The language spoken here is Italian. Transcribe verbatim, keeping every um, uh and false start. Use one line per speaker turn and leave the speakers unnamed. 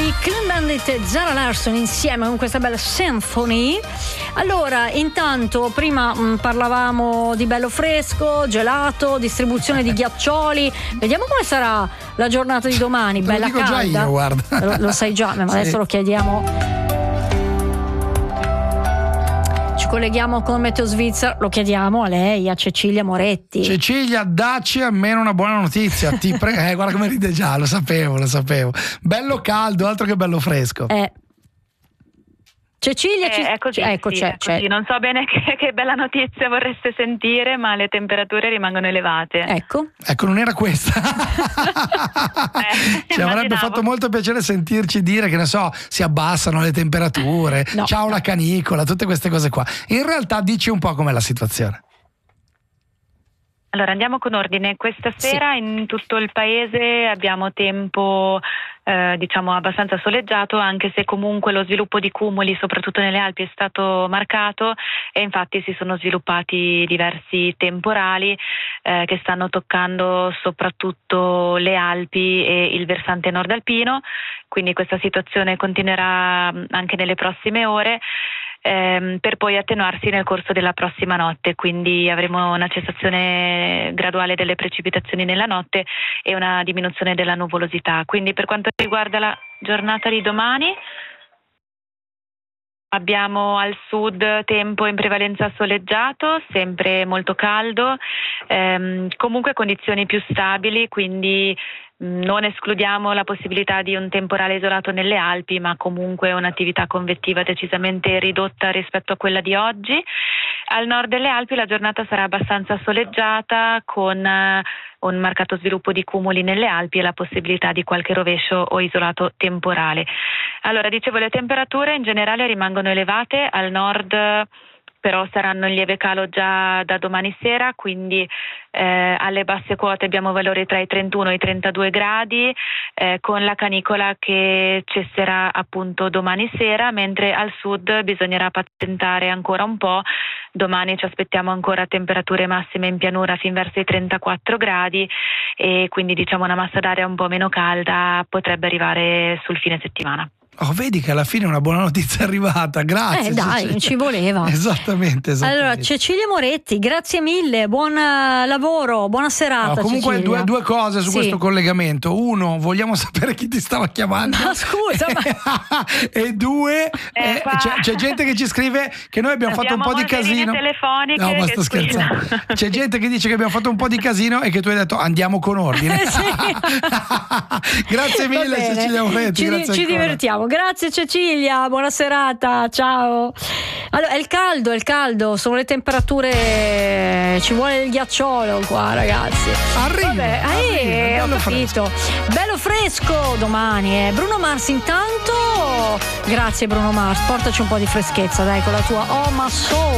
i Clean Bandit e Zara Larsson insieme con questa bella Symphony. Allora, intanto prima mh, parlavamo di bello fresco, gelato, distribuzione di ghiaccioli. Vediamo come sarà la giornata di domani, bella
lo dico
calda.
già io, guarda.
Lo, lo sai già, ma
Sì.
adesso lo chiediamo. Ci colleghiamo con Meteo Svizzera, lo chiediamo a lei, a Cecilia Moretti.
Cecilia, dacci almeno una buona notizia, ti prego. Eh, guarda come ride già, lo sapevo, lo sapevo. Bello caldo, altro che bello fresco.
Eh. Cecilia,
Eh,
ci...
è così,
ecco,
sì,
c'è,
è così.
c'è.
Non so bene che, che bella notizia vorreste sentire, ma le temperature rimangono elevate.
Ecco.
Ecco, non era questa.
Eh,
Ci avrebbe
immaginavo.
fatto molto piacere sentirci dire che, ne so, si abbassano le temperature,
No.
ciao la canicola, tutte queste cose qua. In realtà dici un po' com'è la situazione.
Allora andiamo con ordine. Questa sera in tutto il paese abbiamo tempo eh, diciamo abbastanza soleggiato, anche se comunque lo sviluppo di cumuli soprattutto nelle Alpi è stato marcato e infatti si sono sviluppati diversi temporali eh, che stanno toccando soprattutto le Alpi e il versante nord alpino, quindi questa situazione continuerà anche nelle prossime ore. Ehm, per poi attenuarsi nel corso della prossima notte, quindi avremo una cessazione graduale delle precipitazioni nella notte e una diminuzione della nuvolosità. Quindi per quanto riguarda la giornata di domani abbiamo al sud tempo in prevalenza soleggiato, sempre molto caldo, ehm, comunque condizioni più stabili, quindi non escludiamo la possibilità di un temporale isolato nelle Alpi, ma comunque un'attività convettiva decisamente ridotta rispetto a quella di oggi. Al nord delle Alpi la giornata sarà abbastanza soleggiata con eh, un marcato sviluppo di cumuli nelle Alpi e la possibilità di qualche rovescio o isolato temporale. Allora, dicevo, le temperature in generale rimangono elevate, al nord però saranno in lieve calo già da domani sera, quindi eh, alle basse quote abbiamo valori tra i trentuno e i trentadue gradi, eh, con la canicola che cesserà appunto domani sera, mentre al sud bisognerà pazientare ancora un po'. Domani ci aspettiamo ancora temperature massime in pianura fin verso i trentaquattro gradi e quindi diciamo una massa d'aria un po' meno calda potrebbe arrivare sul fine settimana.
Oh, vedi che alla fine una buona notizia è arrivata, grazie.
Eh dai,
Cecilia.
ci voleva.
Esattamente, esattamente.
Allora, Cecilia Moretti, grazie mille, buon eh, lavoro, buona serata.
No, comunque
Cecilia.
due, due cose su
Sì.
questo collegamento. Uno, vogliamo sapere chi ti stava chiamando.
Ma scusa, ma...
E due,
Eh,
eh,
qua-
c'è, c'è gente che ci scrive che noi abbiamo,
Abbiamo
fatto un po' di
molte linee
casino.
telefoniche
No, ma
che
sto scherzando.
squillano.
C'è gente che dice che abbiamo fatto un po' di casino e che tu hai detto andiamo con ordine.
Eh, sì.
Grazie
Va
mille,
bene.
Cecilia Moretti.
Ci,
grazie
ci
ancora.
divertiamo. Grazie Cecilia, buona serata, ciao. Allora, è il caldo, è il caldo, sono le temperature, ci vuole il ghiacciolo qua, ragazzi.
Arriva,
Vabbè,
arriva,
eh, ho
bello
capito. Bello fresco domani, eh. Bruno Mars intanto. Grazie Bruno Mars, portaci un po' di freschezza, dai, con la tua Oh Ma Soul.